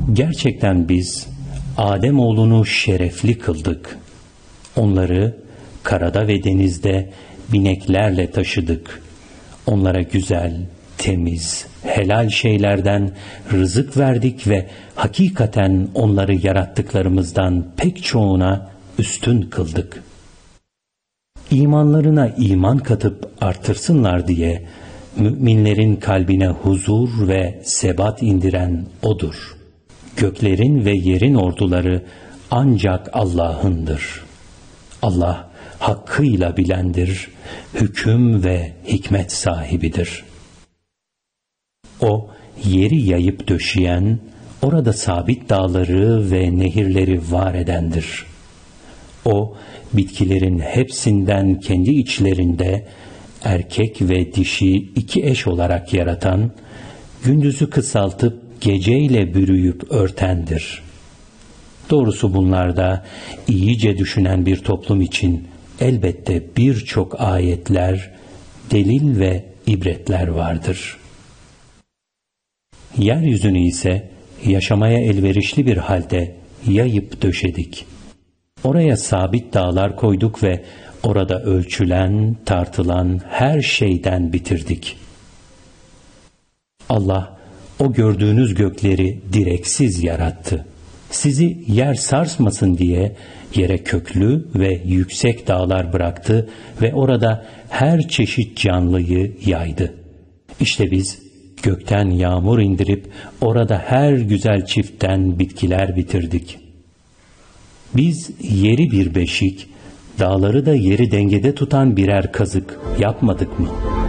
Gerçekten biz Ademoğlunu şerefli kıldık. Onları karada ve denizde bineklerle taşıdık. Onlara güzel, temiz, helal şeylerden rızık verdik ve hakikaten onları yarattıklarımızdan pek çoğuna üstün kıldık. İmanlarına iman katıp artırsınlar diye müminlerin kalbine huzur ve sebat indiren O'dur. Göklerin ve yerin orduları ancak Allah'ındır. Allah hakkıyla bilendir, hüküm ve hikmet sahibidir. O, yeri yayıp döşeyen, orada sabit dağları ve nehirleri var edendir. O, bitkilerin hepsinden kendi içlerinde erkek ve dişi iki eş olarak yaratan, gündüzü kısaltıp geceyle bürüyüp örtendir. Doğrusu bunlarda iyice düşünen bir toplum için elbette birçok ayetler, delil ve ibretler vardır. Yeryüzünü ise yaşamaya elverişli bir halde yayıp döşedik. Oraya sabit dağlar koyduk ve orada ölçülen, tartılan her şeyden bitirdik. Allah o gördüğünüz gökleri direksiz yarattı. Sizi yer sarsmasın diye yere köklü ve yüksek dağlar bıraktı ve orada her çeşit canlıyı yaydı. İşte biz gökten yağmur indirip orada her güzel çiftten bitkiler bitirdik. Biz yeri bir beşik, dağları da yeri dengede tutan birer kazık yapmadık mı?